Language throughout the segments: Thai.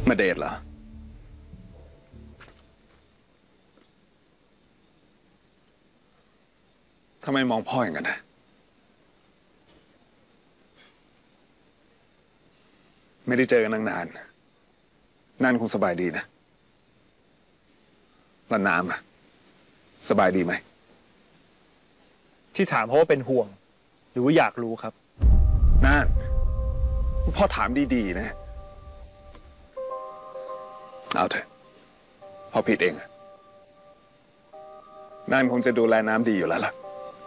มาเดทเหรอทำไมมองพ่ออย่างนั้นนะไม่ได้เจอกันนานนั่นคงสบายดีนะแล้วน้ำอะสบายดีไหมที่ถามเพราะว่าเป็นห่วง หรือว่าอยากรู้ครับนั่นพ่อถามดีๆนะเอาเถอะพ่อผิดเองนั่นคงจะดูแลน้ำดีอยู่แล้วล่ะ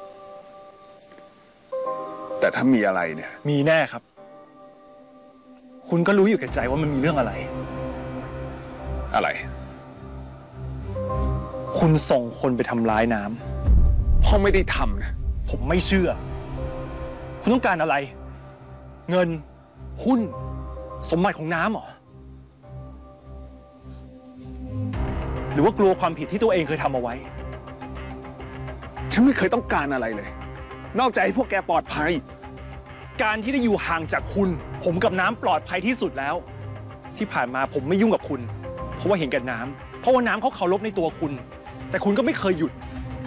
แต่ถ้ามีอะไรเนี่ยมีแน่ครับ คุณก็รู้อยู่แก่ใจว่ามันมีเรื่องอะไรอะไรคุณส่งคนไปทำร้ายน้ำพ่อไม่ได้ทำนะผมไม่เชื่อ คุณต้องการอะไร เงิน หุ้น สมบัติของน้ำเหรอ หรือว่ากลัวความผิดที่ตัวเองเคยทำเอาไว้ฉันไม่เคยต้องการอะไรเลย นอกจากให้พวกแกปลอดภัยการที่ได้อยู่ห่างจากคุณ ผมกับน้ำปลอดภัยที่สุดแล้ว ที่ผ่านมาผมไม่ยุ่งกับคุณ เพราะว่าเห็นแก่น้ำเพราะว่าน้ำเขาเคารพในตัวคุณ แต่คุณก็ไม่เคยหยุด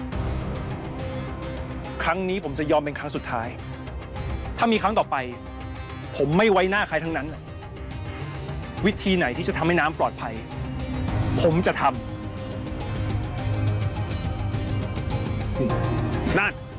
ครั้งนี้ผมจะยอมเป็นครั้งสุดท้าย ถ้ามีครั้งต่อไป ผมไม่ไว้หน้าใครทั้งนั้น วิธีไหนที่จะทำให้น้ำปลอดภัย ผมจะทำนั่น